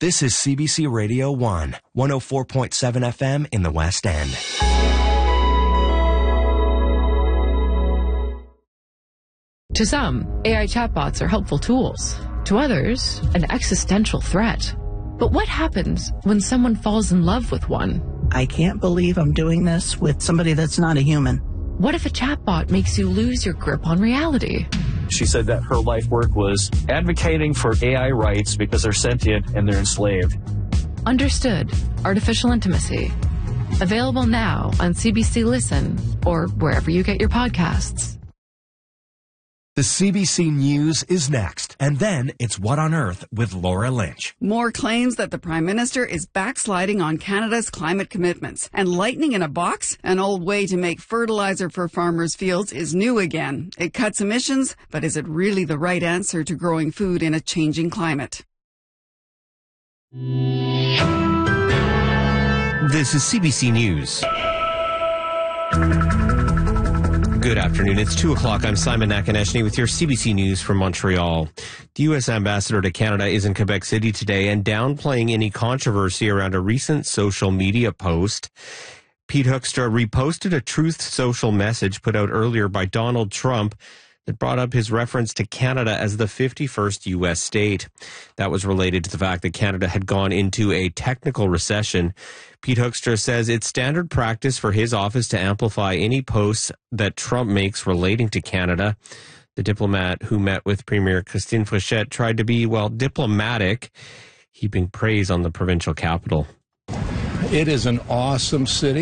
This is CBC Radio 1, 104.7 FM in the West End. To some, AI chatbots are helpful tools. To others, an existential threat. But what happens when someone falls in love with one? I can't believe I'm doing this with somebody that's not a human. What if a chatbot makes you lose your grip on reality? She said that her life work was advocating for AI rights because they're sentient and they're enslaved. Understood. Artificial Intimacy. Available now on CBC Listen or wherever you get your podcasts. The CBC News is next, and then it's What on Earth with Laura Lynch. More claims that the Prime Minister is backsliding on Canada's climate commitments. And lightning in a box, an old way to make fertilizer for farmers' fields, is new again. It cuts emissions, but is it really the right answer to growing food in a changing climate? This is CBC News. Good afternoon. It's 2 o'clock. I'm Simon Nakaneshny with your CBC News from Montreal. The U.S. ambassador to Canada is in Quebec City today and downplaying any controversy around a recent social media post. Pete Hoekstra reposted a Truth Social message put out earlier by Donald Trump that brought up his reference to Canada as the 51st U.S. state. That was related to the fact that Canada had gone into a technical recession. Pete Hoekstra says it's standard practice for his office to amplify any posts that Trump makes relating to Canada. The diplomat who met with Premier Christine Fréchette tried to be, diplomatic, heaping praise on the provincial capital. It is an awesome city.